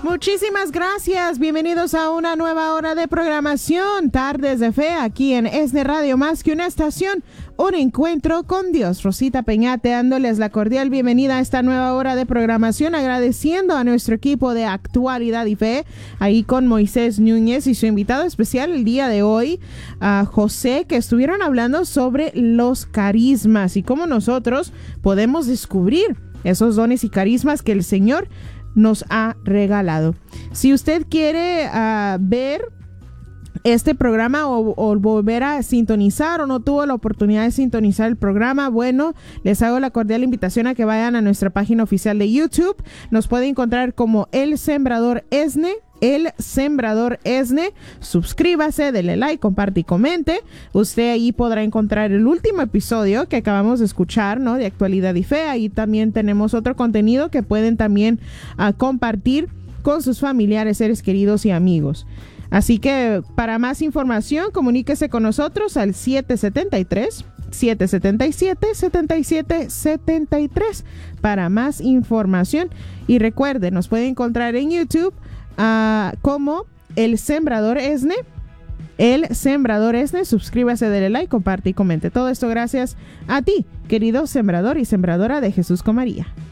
Muchísimas gracias. Bienvenidos a una nueva hora de programación. Tardes de Fe aquí en ESNE Radio, más que una estación, un encuentro con Dios. Rosita Peñate dándoles la cordial bienvenida a esta nueva hora de programación, agradeciendo a nuestro equipo de Actualidad y Fe, ahí con Moisés Núñez y su invitado especial el día de hoy, a José, que estuvieron hablando sobre los carismas y cómo nosotros podemos descubrir esos dones y carismas que el Señor nos ha regalado. Si usted quiere ver este programa o volver a sintonizar o no tuvo la oportunidad de sintonizar el programa, bueno, les hago la cordial invitación a que vayan a nuestra página oficial de YouTube. Nos puede encontrar como El Sembrador ESNE. El Sembrador ESNE. Suscríbase, dele like, comparte y comente. Usted ahí podrá encontrar el último episodio que acabamos de escuchar, ¿no? De Actualidad y Fe. Ahí también tenemos otro contenido que pueden también compartir con sus familiares, seres queridos y amigos. Así que para más información, comuníquese con nosotros al 773-777-7773 para más información. Y recuerde, nos puede encontrar en YouTube como El Sembrador ESNE. El Sembrador ESNE. Suscríbase, dele like, comparte y comente. Todo esto gracias a ti, querido sembrador y sembradora de Jesús con María.